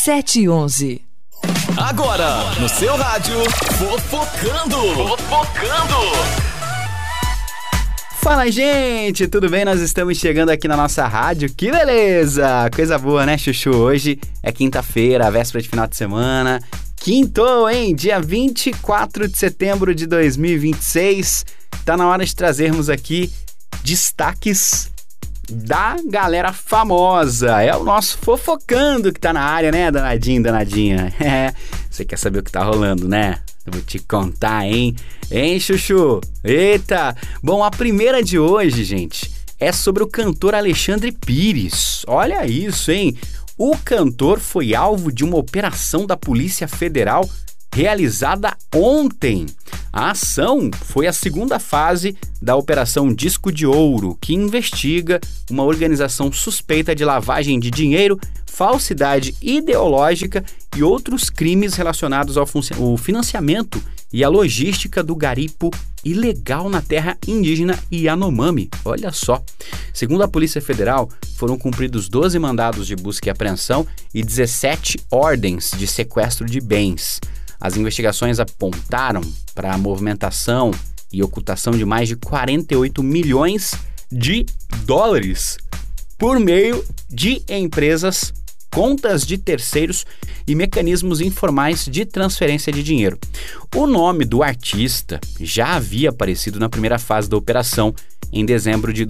7h11. Agora, no seu rádio, Fofocando. Fala, gente, tudo bem? Nós estamos chegando aqui na nossa rádio, que beleza! Coisa boa, né, Chuchu? Hoje é quinta-feira, véspera de final de semana. Quintou, hein? Dia 24 de setembro de 2026. Tá na hora de trazermos aqui destaques da galera famosa. É o nosso Fofocando que tá na área, né, danadinha? Você quer saber o que tá rolando, né? Eu vou te contar, hein? Hein, Chuchu? Eita! Bom, a primeira de hoje, gente, é sobre o cantor Alexandre Pires. Olha isso, hein? O cantor foi alvo de uma operação da Polícia Federal realizada ontem. A ação foi a segunda fase da Operação Disco de Ouro, que investiga uma organização suspeita de lavagem de dinheiro, falsidade ideológica e outros crimes relacionados ao financiamento e à logística do garimpo ilegal na terra indígena Yanomami. Olha só. Segundo a Polícia Federal, foram cumpridos 12 mandados de busca e apreensão e 17 ordens de sequestro de bens. As investigações apontaram para a movimentação e ocultação de mais de 48 milhões de dólares por meio de empresas, contas de terceiros e mecanismos informais de transferência de dinheiro. O nome do artista já havia aparecido na primeira fase da operação, em dezembro de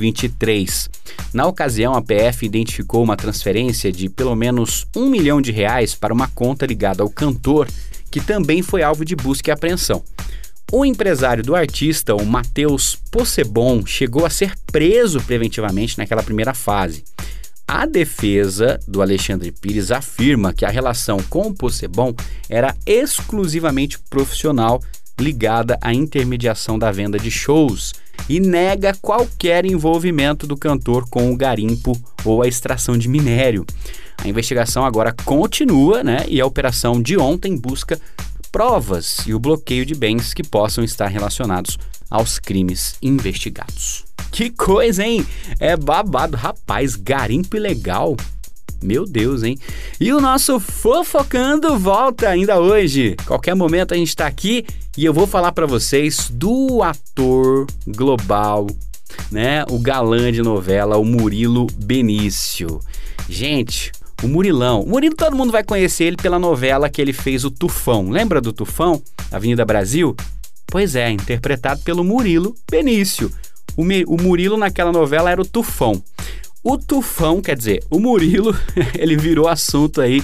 2023. Na ocasião, a PF identificou uma transferência de pelo menos R$1 milhão para uma conta ligada ao cantor, que também foi alvo de busca e apreensão. O empresário do artista, o Matheus Possebon, chegou a ser preso preventivamente naquela primeira fase. A defesa do Alexandre Pires afirma que a relação com o Possebon era exclusivamente profissional, ligada à intermediação da venda de shows, e nega qualquer envolvimento do cantor com o garimpo ou a extração de minério. A investigação agora continua, né? E a operação de ontem busca provas e o bloqueio de bens que possam estar relacionados aos crimes investigados. Que coisa, hein? É babado. Rapaz, garimpo ilegal. Meu Deus, hein? E o nosso Fofocando volta ainda hoje. Qualquer momento a gente tá aqui e eu vou falar pra vocês do ator global, né? O galã de novela, o Murilo Benício. Gente, o Murilo, todo mundo vai conhecer ele pela novela que ele fez, o Tufão. Lembra do Tufão, Avenida Brasil? Pois é, interpretado pelo Murilo Benício. O Murilo naquela novela era o Tufão. O Tufão, quer dizer, o Murilo, ele virou assunto aí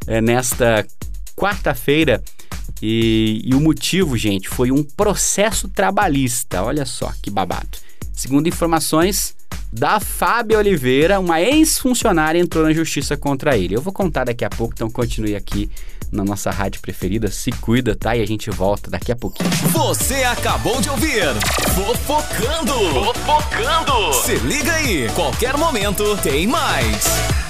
nesta quarta-feira e o motivo, gente, foi um processo trabalhista. Olha só que babado. Segundo informações da Fábia Oliveira, uma ex-funcionária entrou na justiça contra ele. Eu vou contar daqui a pouco, então continue aqui na nossa rádio preferida. Se cuida, tá? E a gente volta daqui a pouquinho. Você acabou de ouvir Fofocando. Se liga aí, qualquer momento tem mais.